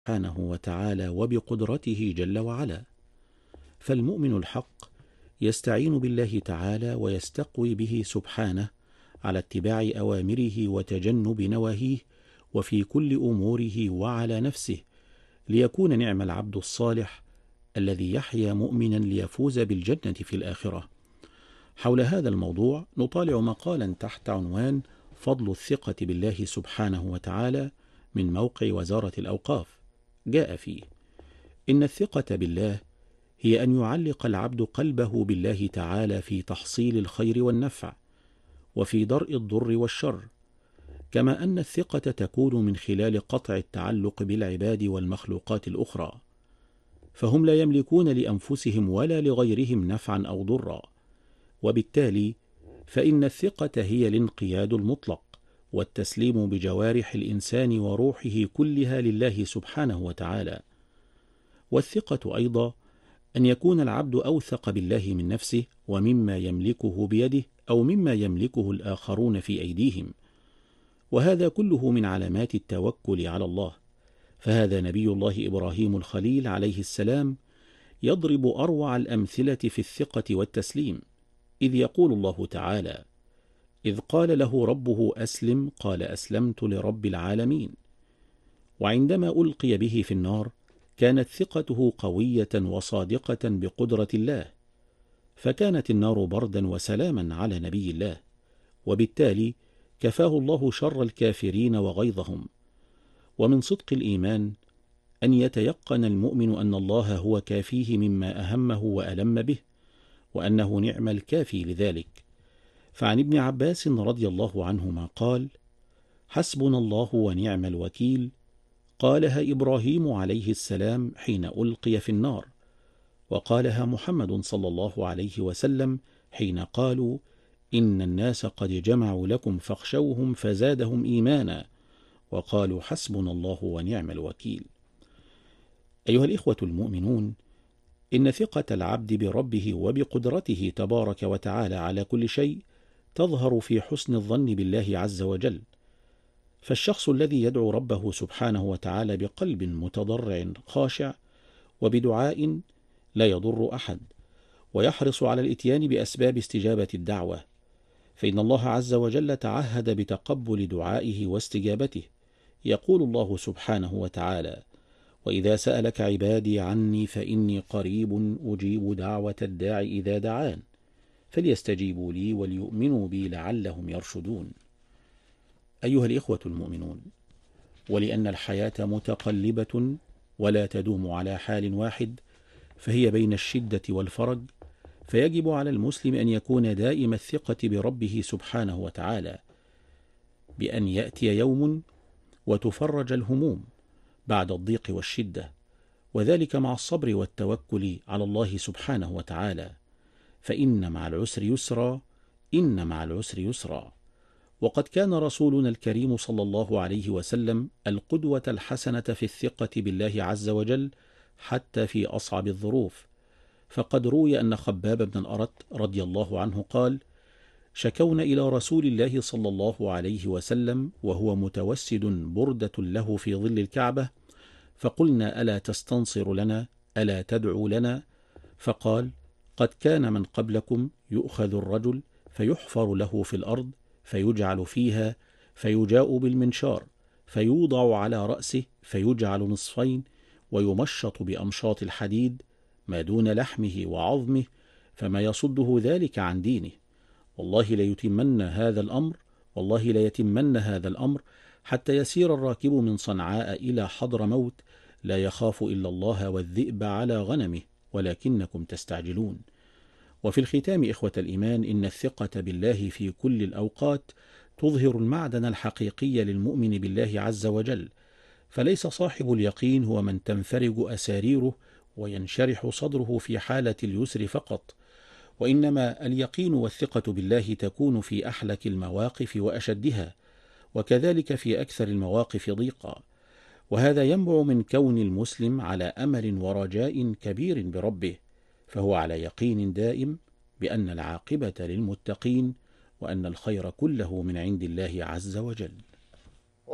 سبحانه وتعالى وبقدرته جل وعلا. فالمؤمن الحق يستعين بالله تعالى ويستقوي به سبحانه على اتباع أوامره وتجنب نواهيه وفي كل أموره وعلى نفسه، ليكون نعم العبد الصالح الذي يحيا مؤمنا ليفوز بالجنة في الآخرة. حول هذا الموضوع نطالع مقالا تحت عنوان فضل الثقة بالله سبحانه وتعالى من موقع وزارة الأوقاف. جاء فيه: إن الثقة بالله هي أن يعلق العبد قلبه بالله تعالى في تحصيل الخير والنفع وفي درء الضر والشر، كما أن الثقة تكون من خلال قطع التعلق بالعباد والمخلوقات الأخرى، فهم لا يملكون لأنفسهم ولا لغيرهم نفعا أو ضرا، وبالتالي فإن الثقة هي الانقياد المطلق والتسليم بجوارح الإنسان وروحه كلها لله سبحانه وتعالى. والثقة أيضا أن يكون العبد أوثق بالله من نفسه ومما يملكه بيده أو مما يملكه الآخرون في أيديهم، وهذا كله من علامات التوكل على الله. فهذا نبي الله إبراهيم الخليل عليه السلام يضرب أروع الأمثلة في الثقة والتسليم، إذ يقول الله تعالى: إذ قال له ربه أسلم قال أسلمت لرب العالمين. وعندما ألقي به في النار كانت ثقته قوية وصادقة بقدرة الله، فكانت النار بردا وسلاما على نبي الله، وبالتالي كفاه الله شر الكافرين وغيظهم. ومن صدق الإيمان أن يتيقن المؤمن أن الله هو كافيه مما أهمه وألم به، وأنه نعم الكافي لذلك. فعن ابن عباس رضي الله عنهما قال: حسبنا الله ونعم الوكيل، قالها إبراهيم عليه السلام حين ألقي في النار، وقالها محمد صلى الله عليه وسلم حين قالوا: إن الناس قد جمعوا لكم فاخشوهم فزادهم إيمانا، وقالوا حسبنا الله ونعم الوكيل. أيها الإخوة المؤمنون، إن ثقة العبد بربه وبقدرته تبارك وتعالى على كل شيء تظهر في حسن الظن بالله عز وجل. فالشخص الذي يدعو ربه سبحانه وتعالى بقلب متضرع خاشع وبدعاء لا يضر أحد، ويحرص على الإتيان بأسباب استجابة الدعوة، فإن الله عز وجل تعهد بتقبل دعائه واستجابته. يقول الله سبحانه وتعالى: وإذا سألك عبادي عني فإني قريب أجيب دعوة الداع إذا دعان فليستجيبوا لي وليؤمنوا بي لعلهم يرشدون. أيها الإخوة المؤمنون، ولأن الحياة متقلبة ولا تدوم على حال واحد، فهي بين الشدة والفرج، فيجب على المسلم أن يكون دائم الثقة بربه سبحانه وتعالى، بأن يأتي يوم وتفرج الهموم بعد الضيق والشدة، وذلك مع الصبر والتوكل على الله سبحانه وتعالى، فإن مع العسر يسرا، إن مع العسر يسرا. وقد كان رسولنا الكريم صلى الله عليه وسلم القدوة الحسنة في الثقة بالله عز وجل حتى في أصعب الظروف، فقد روي أن خباب بن الأرت رضي الله عنه قال: شكونا إلى رسول الله صلى الله عليه وسلم وهو متوسد بردة له في ظل الكعبة، فقلنا: ألا تستنصر لنا؟ ألا تدعو لنا؟ فقال: قد كان من قبلكم يؤخذ الرجل فيحفر له في الأرض فيجعل فيها، فيجاء بالمنشار فيوضع على رأسه فيجعل نصفين، ويمشط بأمشاط الحديد ما دون لحمه وعظمه، فما يصده ذلك عن دينه. والله ليتمن هذا الأمر حتى يسير الراكب من صنعاء إلى حضر موت لا يخاف إلا الله والذئب على غنمه ولكنكم تستعجلون. وفي الختام إخوة الإيمان، إن الثقة بالله في كل الأوقات تظهر المعدن الحقيقي للمؤمن بالله عز وجل، فليس صاحب اليقين هو من تنفرج أساريره وينشرح صدره في حالة اليسر فقط، وإنما اليقين والثقة بالله تكون في أحلك المواقف وأشدها، وكذلك في أكثر المواقف ضيقا. وهذا ينبع من كون المسلم على أمل ورجاء كبير بربه، فهو على يقين دائم بأن العاقبة للمتقين، وأن الخير كله من عند الله عز وجل.